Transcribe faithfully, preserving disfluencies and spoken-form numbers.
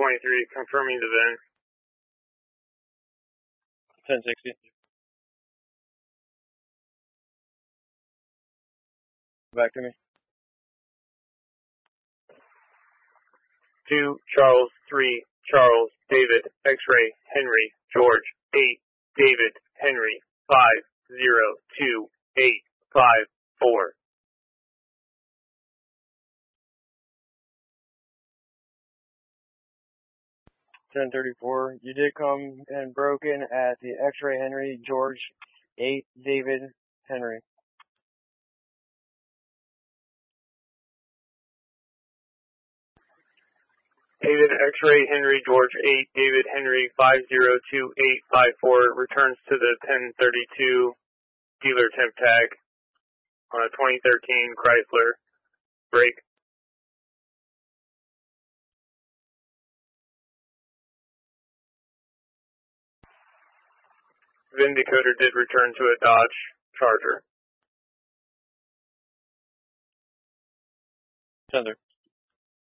twenty-three, confirming the V I N. ten sixty. Back to me. two, Charles, three, Charles, David, X-ray, Henry, George, eight, David, Henry, five, zero, two, eight, five, four. ten thirty-four. You did come and broke in at the X-ray Henry, George, eight, David, Henry. David, X-ray, Henry, George, eight, David, Henry, five zero two eight five four, returns to the ten thirty-two dealer temp tag on a twenty thirteen Chrysler. Break. V I N decoder did return to a Dodge Charger. Center.